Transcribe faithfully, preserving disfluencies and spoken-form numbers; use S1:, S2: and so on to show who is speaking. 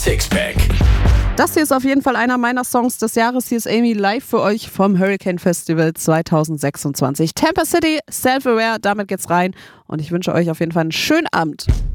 S1: Sixpack.
S2: Das hier ist auf jeden Fall einer meiner Songs des Jahres. Hier ist Amy live für euch vom Hurricane Festival zwanzig sechsundzwanzig. Tampa City, Self-Aware, damit geht's rein. Und ich wünsche euch auf jeden Fall einen schönen Abend.